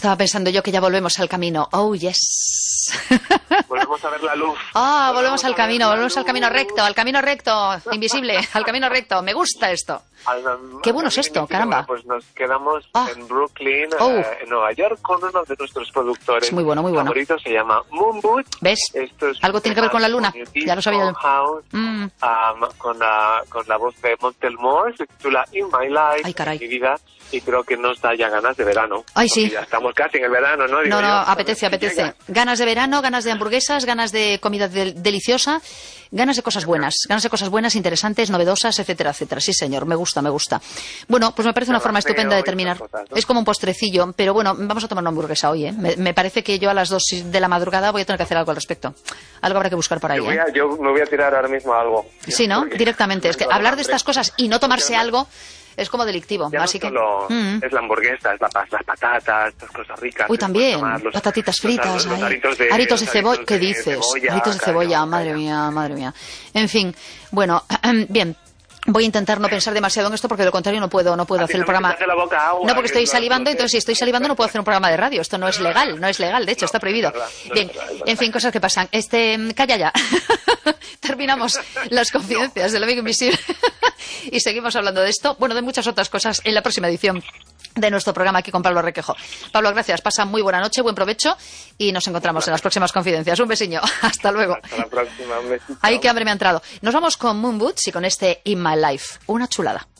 estaba pensando yo que ya volvemos al camino. Oh, yes. Volvemos a ver la luz. Ah, volvemos al camino recto, invisible, al camino recto. Me gusta esto. Qué bueno es esto, caramba. Pues nos quedamos en Brooklyn, en Nueva York, con uno de nuestros productores. Es muy bueno, muy bueno. Favorito, se llama Moonboot. ¿Ves? Algo tiene que ver con la luna. Ya lo sabía yo. House, con la voz de Montel Moore, se titula In My Life. Ay, caray. Mi vida. Y creo que nos da ya ganas de verano. Ay, sí. Ya estamos casi en el verano, ¿no? Digo no, yo, apetece. Ganas de verano, ganas de hamburguesas, ganas de comida deliciosa, ganas de cosas buenas, interesantes, novedosas, etcétera, etcétera. Sí, señor, me gusta. Bueno, pues me parece una forma estupenda de terminar. Cosas, ¿no? Es como un postrecillo, pero bueno, vamos a tomar una hamburguesa hoy, ¿eh? Me parece que yo a las 2 de la madrugada voy a tener que hacer algo al respecto. Algo habrá que buscar por ahí, yo me voy a tirar ahora mismo a algo. Sí, ¿no? Directamente. Es que hablar de estas cosas y no tomarse algo es como delictivo, ya así no solo es la hamburguesa, es las patatas, estas cosas ricas. Uy, también, patatitas fritas, los aritos de cebolla. ¿Qué dices? Aritos de cebolla, madre mía. En fin, bueno, bien. Voy a intentar no pensar demasiado en esto porque de lo contrario no puedo hacer el programa. No, porque estoy salivando, entonces si estoy salivando no puedo hacer un programa de radio. Esto no es legal, de hecho, está prohibido. Bien, en fin, cosas que pasan. Calla ya. Terminamos las confidencias del amigo invisible y seguimos hablando de esto, bueno, de muchas otras cosas en la próxima edición de nuestro programa aquí con Pablo Requejo. Pablo, gracias. Pasa muy buena noche, buen provecho y nos encontramos en las próximas confidencias. Un besiño. Hasta luego. Hasta la próxima. Un besito. Ay, qué hambre me ha entrado. Nos vamos con Moon Boots y con este In My Life. Una chulada.